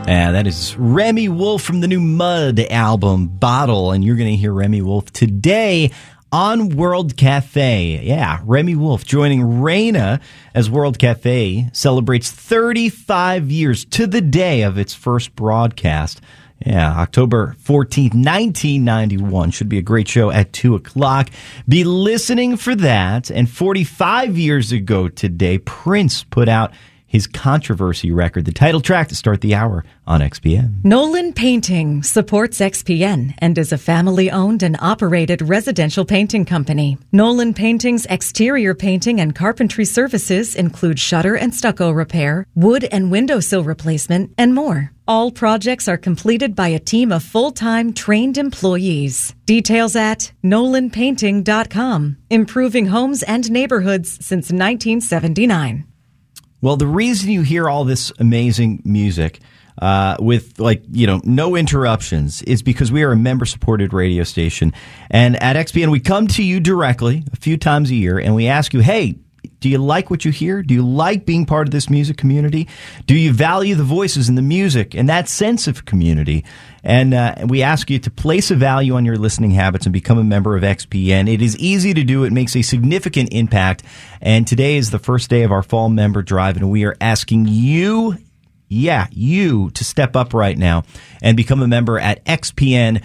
That is Remi Wolf from the new Mud album, Bottle, and you're going to hear Remi Wolf today on World Cafe. Yeah, Remi Wolf joining Raina as World Cafe celebrates 35 years to the day of its first broadcast. Yeah, October 14th, 1991. Should be a great show at 2 o'clock. Be listening for that. And 45 years ago today, Prince put out his Controversy record, the title track to start the hour on XPN. Nolan Painting supports XPN and is a family-owned and operated residential painting company. Nolan Painting's exterior painting and carpentry services include shutter and stucco repair, wood and windowsill replacement, and more. All projects are completed by a team of full-time trained employees. Details at nolanpainting.com. Improving homes and neighborhoods since 1979. Well, the reason you hear all this amazing music with, no interruptions is because we are a member-supported radio station. And at XPN, we come to you directly a few times a year, and we ask you, hey, do you like what you hear? Do you like being part of this music community? Do you value the voices and the music and that sense of community? And we ask you to place a value on your listening habits and become a member of XPN. It is easy to do. It makes a significant impact. And today is the first day of our fall member drive, and we are asking you, you to step up right now and become a member at xpn.org.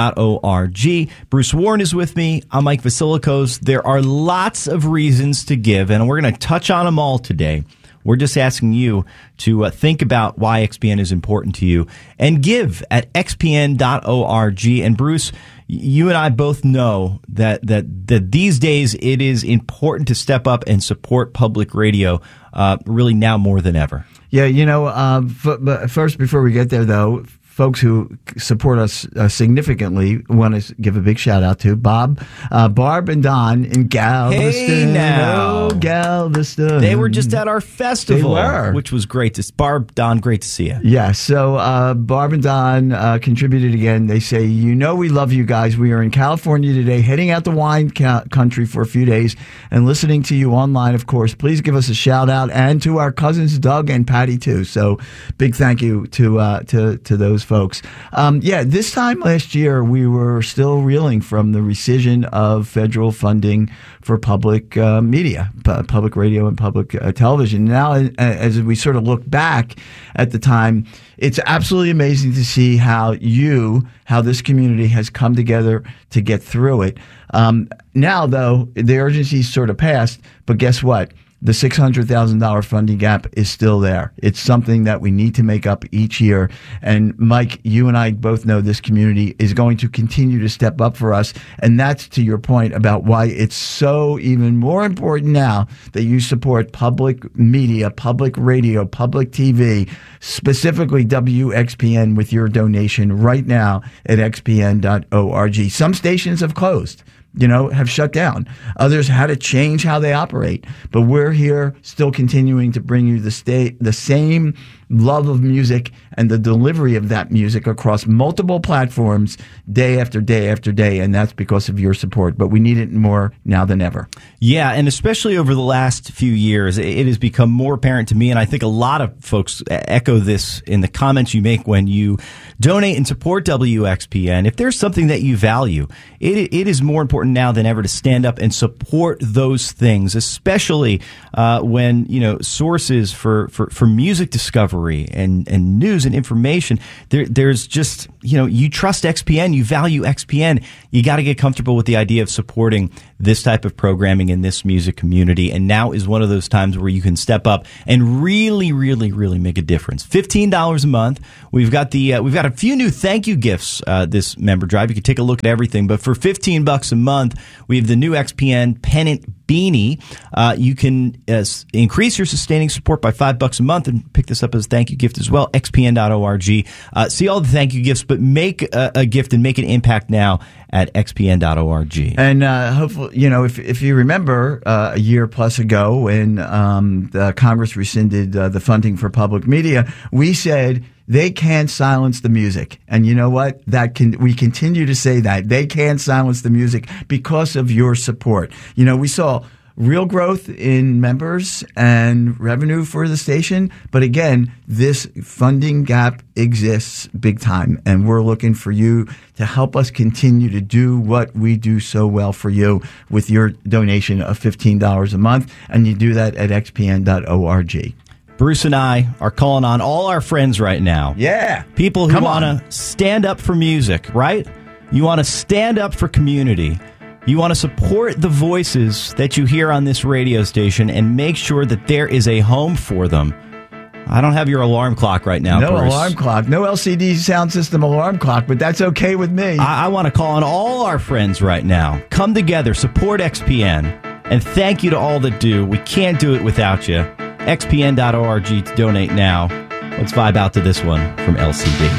Bruce Warren is with me. I'm Mike Vasilikos. There are lots of reasons to give, and we're going to touch on them all today. We're just asking you to think about why XPN is important to you and give at xpn.org. And Bruce, you and I both know that these days it is important to step up and support public radio, really now more than ever. Yeah, but first, before we get there, though, folks who support us significantly want to give a big shout out to Barb and Don in Galveston. Hey now. Oh, Galveston. They were just at our festival, They were. Which was great. Barb, Don, great to see you. Yeah, so Barb and Don contributed again. They say, we love you guys. We are in California today, heading out to wine country for a few days and listening to you online, of course. Please give us a shout out, and to our cousins Doug and Patty too. So big thank you to those folks. This time last year, we were still reeling from the rescission of federal funding for public media, public radio and public television. Now, as we sort of look back at the time, it's absolutely amazing to see how this community has come together to get through it. Now, though, the urgency's sort of passed, but guess what? The $600,000 funding gap is still there. It's something that we need to make up each year. And Mike, you and I both know this community is going to continue to step up for us. And that's to your point about why it's so even more important now that you support public media, public radio, public TV, specifically WXPN with your donation right now at xpn.org. Some stations have closed. Have shut down. Others had to change how they operate. But we're here still continuing to bring you the same love of music and the delivery of that music across multiple platforms day after day after day. And that's because of your support. But we need it more now than ever. Yeah, and especially over the last few years, it has become more apparent to me, and I think a lot of folks echo this in the comments you make when you donate and support WXPN. If there's something that you value, it is more important now than ever to stand up and support those things, especially when sources for music discovery and news and information. There's just you trust XPN, you value XPN. You got to get comfortable with the idea of supporting this type of programming in this music community. And now is one of those times where you can step up and really, really, really make a difference. $15 a month. We've got a few new thank you gifts this member drive. You can take a look at everything, but for $15 a month, we have the new XPN pennant beanie. You can increase your sustaining support by $5 a month and pick this up as a thank you gift as well. xpn.org. See all the thank you gifts, but make a gift and make an impact now at xpn.org. And hopefully, if you remember a year plus ago when the Congress rescinded the funding for public media, we said they can't silence the music. And you know what? We continue to say that. They can't silence the music because of your support. We saw real growth in members and revenue for the station. But again, this funding gap exists big time, and we're looking for you to help us continue to do what we do so well for you with your donation of $15 a month, and you do that at xpn.org. Bruce and I are calling on all our friends right now. Yeah. People who want to stand up for music, right? You want to stand up for community. You want to support the voices that you hear on this radio station and make sure that there is a home for them. I don't have your alarm clock right now, No Bruce. alarm clock. No LCD sound system alarm clock, but that's okay with me. I want to call on all our friends right now. Come together, support XPN, and thank you to all that do. We can't do it without you. xpn.org to donate now. Let's vibe out to this one from LCD.